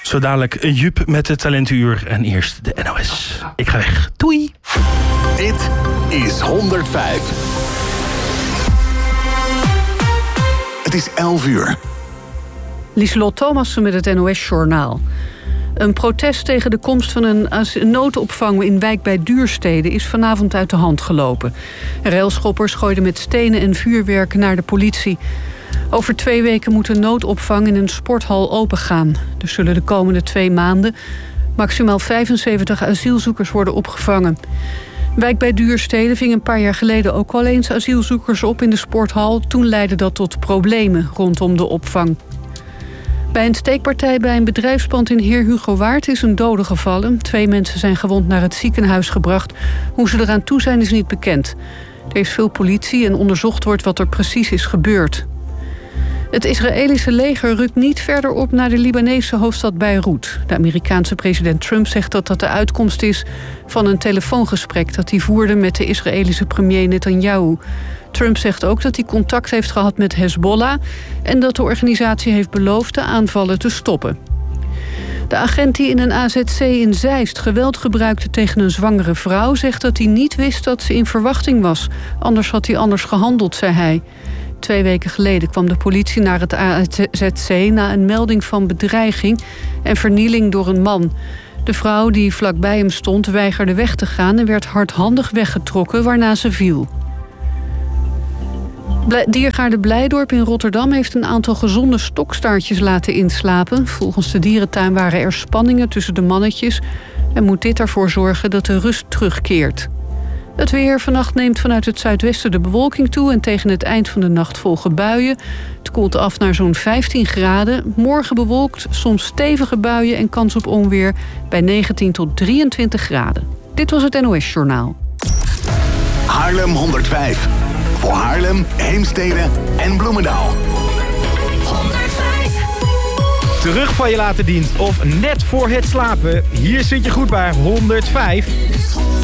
Zo dadelijk Joep met het Talentenuur en eerst de NOS. Ik ga weg. Doei! Dit is 105. Het is 11 uur. Lieselot Thomassen met het NOS-journaal. Een protest tegen de komst van een noodopvang in wijk bij Duurstede is vanavond uit de hand gelopen. Railschoppers gooiden met stenen en vuurwerk naar de politie. Over 2 weken moet de noodopvang in een sporthal opengaan. Er zullen de komende 2 maanden maximaal 75 asielzoekers worden opgevangen. Wijk bij Duurstede ving een paar jaar geleden ook al eens asielzoekers op in de sporthal. Toen leidde dat tot problemen rondom de opvang. Bij een steekpartij bij een bedrijfspand in Heer Hugo Waard is een dode gevallen. 2 mensen zijn gewond naar het ziekenhuis gebracht. Hoe ze eraan toe zijn is niet bekend. Er is veel politie en onderzocht wordt wat er precies is gebeurd. Het Israëlische leger rukt niet verder op naar de Libanese hoofdstad Beirut. De Amerikaanse president Trump zegt dat dat de uitkomst is van een telefoongesprek dat hij voerde met de Israëlische premier Netanyahu. Trump zegt ook dat hij contact heeft gehad met Hezbollah en dat de organisatie heeft beloofd de aanvallen te stoppen. De agent die in een AZC in Zeist geweld gebruikte tegen een zwangere vrouw zegt dat hij niet wist dat ze in verwachting was. Anders had hij anders gehandeld, zei hij. 2 weken geleden kwam de politie naar het AZC na een melding van bedreiging en vernieling door een man. De vrouw die vlakbij hem stond weigerde weg te gaan en werd hardhandig weggetrokken waarna ze viel. Diergaarde Blijdorp in Rotterdam heeft een aantal gezonde stokstaartjes laten inslapen. Volgens de dierentuin waren er spanningen tussen de mannetjes en moet dit ervoor zorgen dat de rust terugkeert. Het weer. Vannacht neemt vanuit het zuidwesten de bewolking toe en tegen het eind van de nacht volgen buien. Het koelt af naar zo'n 15 graden. Morgen bewolkt, soms stevige buien en kans op onweer bij 19 tot 23 graden. Dit was het NOS Journaal. Haarlem 105. Voor Haarlem, Heemstede en Bloemendaal. 105. Terug van je late dienst of net voor het slapen. Hier zit je goed bij 105.